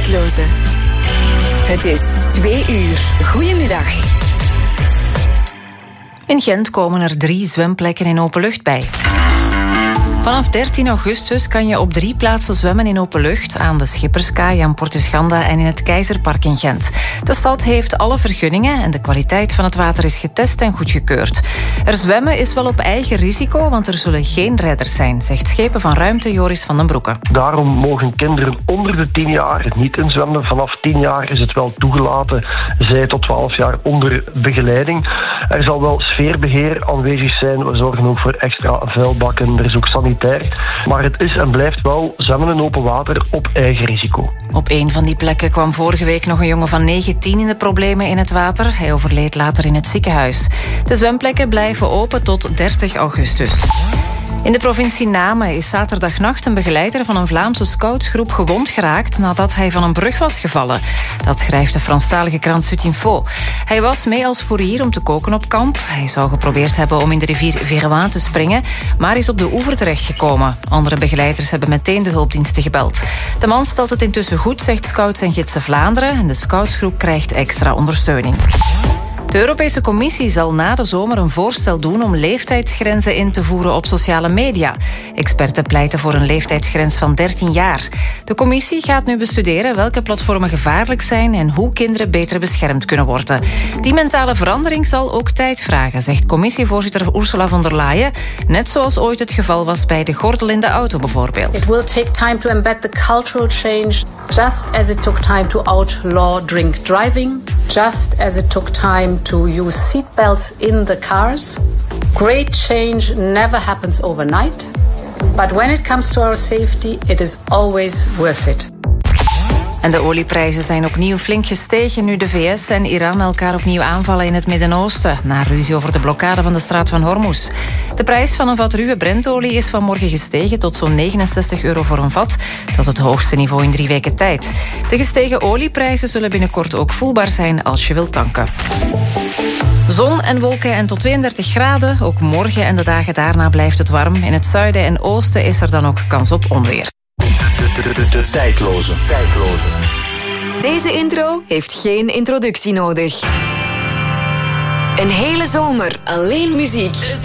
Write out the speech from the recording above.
Tijdloze. Het is 2 uur. Goedemiddag. In Gent komen er 3 zwemplekken in openlucht bij. Vanaf 13 augustus kan je op 3 plaatsen zwemmen in openlucht, aan de Schipperskaai, aan Portuschanda en in het Keizerpark in Gent. De stad heeft alle vergunningen en de kwaliteit van het water is getest en goedgekeurd. Er zwemmen is wel op eigen risico, want er zullen geen redders zijn, zegt Schepen van Ruimte Joris van den Broeke. Daarom mogen kinderen onder de 10 jaar niet inzwemmen. Vanaf 10 jaar is het wel toegelaten, zij tot 12 jaar onder begeleiding. Er zal wel sfeerbeheer aanwezig zijn. We zorgen ook voor extra vuilbakken. Er is ook sanitair. Maar het is en blijft wel zwemmen in open water op eigen risico. Op een van die plekken kwam vorige week nog een jongen van 19 in de problemen in het water. Hij overleed later in het ziekenhuis. De zwemplekken blijven open tot 30 augustus. In de provincie Namen is zaterdagnacht een begeleider van een Vlaamse scoutsgroep gewond geraakt nadat hij van een brug was gevallen. Dat schrijft de Franstalige krant Sud-Info. Hij was mee als fourier om te koken op kamp. Hij zou geprobeerd hebben om in de rivier Verouin te springen, maar is op de oever terechtgekomen. Andere begeleiders hebben meteen de hulpdiensten gebeld. De man stelt het intussen goed, zegt Scouts en Gidsen Vlaanderen, en de scoutsgroep krijgt extra ondersteuning. De Europese Commissie zal na de zomer een voorstel doen om leeftijdsgrenzen in te voeren op sociale media. Experten pleiten voor een leeftijdsgrens van 13 jaar. De Commissie gaat nu bestuderen welke platformen gevaarlijk zijn en hoe kinderen beter beschermd kunnen worden. Die mentale verandering zal ook tijd vragen, zegt commissievoorzitter Ursula von der Leyen. Net zoals ooit het geval was bij de gordel in de auto bijvoorbeeld. It will take time to embed the cultural change, just as it took time to outlaw drink driving, just as it took time to use seatbelts in the cars. Great change never happens overnight, but when it comes to our safety, it is always worth it. En de olieprijzen zijn opnieuw flink gestegen nu de VS en Iran elkaar opnieuw aanvallen in het Midden-Oosten, na ruzie over de blokkade van de straat van Hormuz. De prijs van een vat ruwe Brentolie is vanmorgen gestegen tot zo'n €69 voor een vat. Dat is het hoogste niveau in 3 weken tijd. De gestegen olieprijzen zullen binnenkort ook voelbaar zijn als je wilt tanken. Zon en wolken en tot 32 graden. Ook morgen en de dagen daarna blijft het warm. In het zuiden en oosten is er dan ook kans op onweer. De tijdloze. Deze intro heeft geen introductie nodig. Een hele zomer alleen muziek.